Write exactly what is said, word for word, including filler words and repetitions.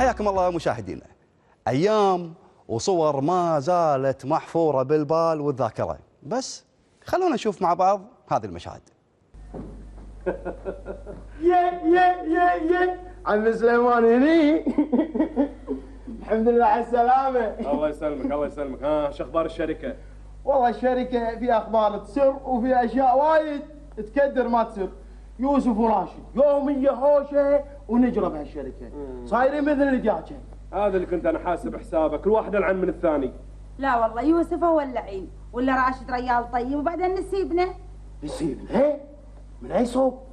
حياكم الله مشاهدينا. أيام وصور ما زالت محفورة بالبال والذاكرة، بس خلونا نشوف مع بعض هذه المشاهد. يا يا يا يا عم سليمان هني. الحمد لله على السلامة. الله يسلمك الله يسلمك. ها شو اخبار الشركة؟ والله الشركة في اخبار تصير وفي اشياء وايد تكدر ما تصير. يوسف وراشد يومية هوشة ونجرة بهالشركة، صايرين مثل الدجاجة. هذا اللي كنت انا حاسب حسابك، الواحد العن من الثاني. لا والله يوسف هو اللعين، ولا راشد ريال طيب وبعدين نسيبنا. نسيبنا؟ من اي صوب؟